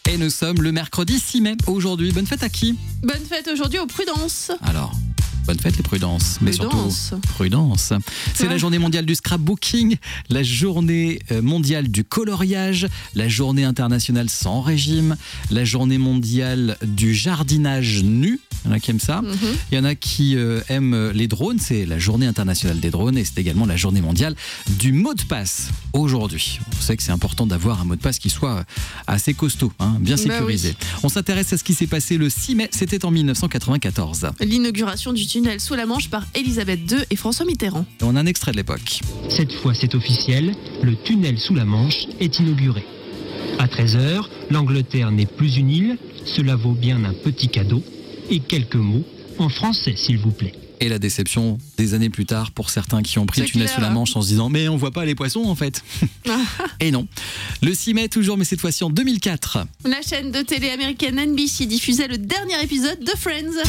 Et nous sommes le mercredi 6 mai aujourd'hui. Bonne fête à qui ? Bonne fête aujourd'hui aux Prudence. Alors, bonne fête les prudences, mais Prudence. surtout prudence. C'est la journée mondiale du scrapbooking, la journée mondiale du coloriage, la journée internationale sans régime, la journée mondiale du jardinage nu. Il y en a qui aiment ça. Il y en a qui aiment les drones. C'est la journée internationale des drones et c'est également la journée mondiale du mot de passe aujourd'hui. On sait que c'est important d'avoir un mot de passe qui soit assez costaud, bien sécurisé. Oui. On s'intéresse à ce qui s'est passé le 6 mai, c'était en 1994. L'inauguration du tunnel sous la Manche par Elisabeth II et François Mitterrand. Et on a un extrait de l'époque. Cette fois, c'est officiel, le tunnel sous la Manche est inauguré. À 13h, l'Angleterre n'est plus une île, cela vaut bien un petit cadeau. Et quelques mots en français, s'il vous plaît. Et la déception des années plus tard pour certains qui ont pris le C'est tunnel clair, sous la Manche en se disant « mais on voit pas les poissons en fait ». Et non. Le 6 mai toujours, mais cette fois-ci en 2004. La chaîne de télé américaine NBC diffusait le dernier épisode de Friends.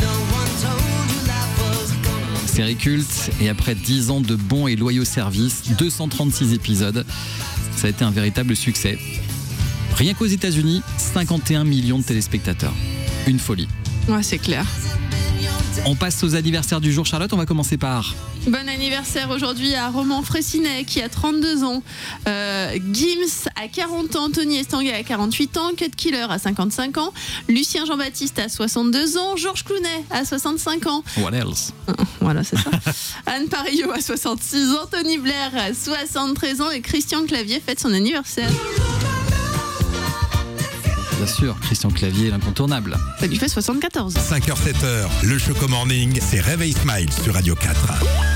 Série culte et après 10 ans de bons et loyaux services, 236 épisodes, ça a été un véritable succès. Rien qu'aux États-Unis, 51 millions de téléspectateurs. Une folie. Ouais, c'est clair. On passe aux anniversaires du jour, Charlotte. On va commencer par... Bon anniversaire aujourd'hui à Roman Fraissinet qui a 32 ans, Gims à 40 ans, Tony Estanguet à 48 ans, Cut Killer à 55 ans, Lucien Jean-Baptiste à 62 ans, Georges Clooney à 65 ans. What else ? Voilà, c'est ça. Anne Parillo à 66 ans, Tony Blair à 73 ans et Christian Clavier fête son anniversaire. Bien sûr, Christian Clavier, l'incontournable. Ça lui fait 74. 5h, 7h, le Choco Morning, c'est Réveil Smile sur Radio 4.